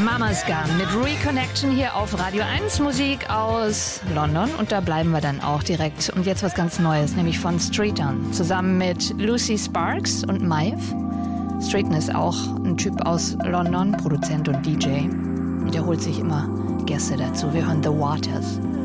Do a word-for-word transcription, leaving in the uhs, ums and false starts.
Mama's Gun mit Reconnection hier auf Radio eins, Musik aus London. Und da bleiben wir dann auch direkt. Und jetzt was ganz Neues, nämlich von Streetern. Zusammen mit Lucy Sparks und Maeve. Streeton ist auch ein Typ aus London, Produzent und D J. Wiederholt sich immer Gäste dazu. Wir hören The Waters.